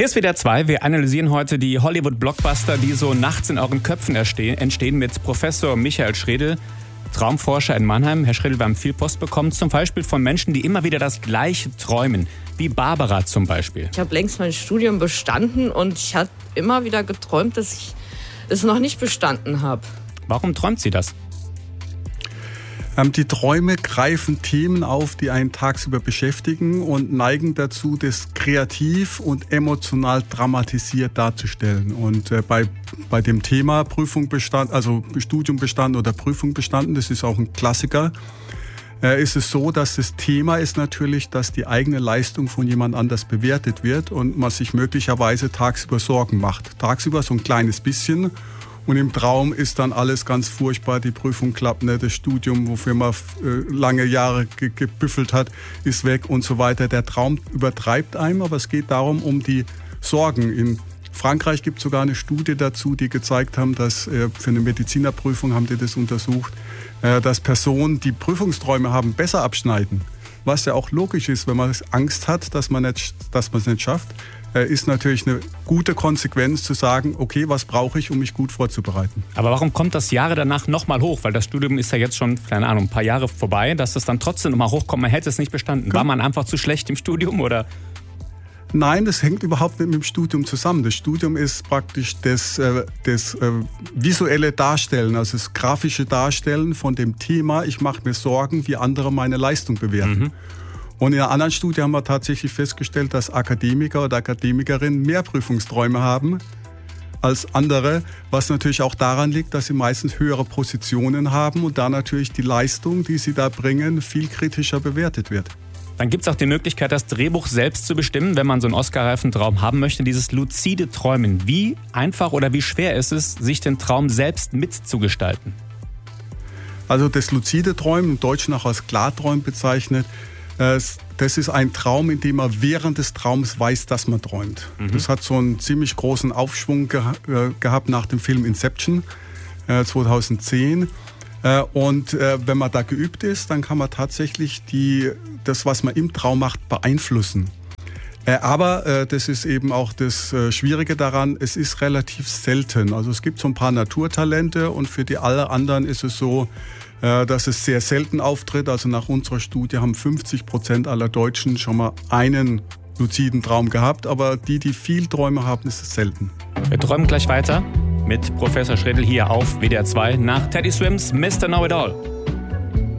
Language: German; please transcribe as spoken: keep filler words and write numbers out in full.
Hier ist W D R zwei. Wir analysieren heute die Hollywood-Blockbuster, die so nachts in euren Köpfen entstehen, mit Professor Michael Schredl, Traumforscher in Mannheim. Herr Schredl, wir haben viel Post bekommen, zum Beispiel von Menschen, die immer wieder das Gleiche träumen, wie Barbara zum Beispiel. Ich habe längst mein Studium bestanden und ich habe immer wieder geträumt, dass ich es noch nicht bestanden habe. Warum träumt sie das? Die Träume greifen Themen auf, die einen tagsüber beschäftigen und neigen dazu, das kreativ und emotional dramatisiert darzustellen. Und äh, bei, bei dem Thema Prüfung bestanden, also Studium bestanden oder Prüfung bestanden, das ist auch ein Klassiker, äh, ist es so, dass das Thema ist natürlich, dass die eigene Leistung von jemand anders bewertet wird und man sich möglicherweise tagsüber Sorgen macht. Tagsüber so ein kleines bisschen. Und im Traum ist dann alles ganz furchtbar, die Prüfung klappt nicht, das Studium, wofür man äh, lange Jahre ge- gebüffelt hat, ist weg und so weiter. Der Traum übertreibt einem, aber es geht darum, um die Sorgen. In Frankreich gibt es sogar eine Studie dazu, die gezeigt haben, dass äh, für eine Medizinerprüfung haben die das untersucht, äh, dass Personen, die Prüfungsträume haben, besser abschneiden. Was ja auch logisch ist, wenn man Angst hat, dass man nicht, dass man es nicht schafft. Ist natürlich eine gute Konsequenz zu sagen, okay, was brauche ich, um mich gut vorzubereiten. Aber warum kommt das Jahre danach nochmal hoch? Weil das Studium ist ja jetzt schon, keine Ahnung, ein paar Jahre vorbei, dass das dann trotzdem nochmal hochkommt. Man hätte es nicht bestanden. War man einfach zu schlecht im Studium oder? Nein, das hängt überhaupt nicht mit dem Studium zusammen. Das Studium ist praktisch das, äh, das äh, visuelle Darstellen, also das grafische Darstellen von dem Thema. Ich mache mir Sorgen, wie andere meine Leistung bewerten. Mhm. Und in einer anderen Studie haben wir tatsächlich festgestellt, dass Akademiker oder Akademikerinnen mehr Prüfungsträume haben als andere, was natürlich auch daran liegt, dass sie meistens höhere Positionen haben und da natürlich die Leistung, die sie da bringen, viel kritischer bewertet wird. Dann gibt es auch die Möglichkeit, das Drehbuch selbst zu bestimmen, wenn man so einen Oscar-reifen Traum haben möchte, dieses luzide Träumen. Wie einfach oder wie schwer ist es, sich den Traum selbst mitzugestalten? Also das luzide Träumen, im Deutschen auch als Klarträumen bezeichnet, das ist ein Traum, in dem man während des Traums weiß, dass man träumt. Mhm. Das hat so einen ziemlich großen Aufschwung geha- äh, gehabt nach dem Film Inception äh, zweitausendzehn. Äh, und äh, wenn man da geübt ist, dann kann man tatsächlich die, das, was man im Traum macht, beeinflussen. Äh, aber äh, das ist eben auch das äh, Schwierige daran, es ist relativ selten. Also es gibt so ein paar Naturtalente und für die alle anderen ist es so, dass es sehr selten auftritt. Also nach unserer Studie haben fünfzig Prozent aller Deutschen schon mal einen luziden Traum gehabt. Aber die, die viel Träume haben, ist es selten. Wir träumen gleich weiter mit Professor Schredl hier auf W D R zwei nach Teddy Swims Mister Know-It-All.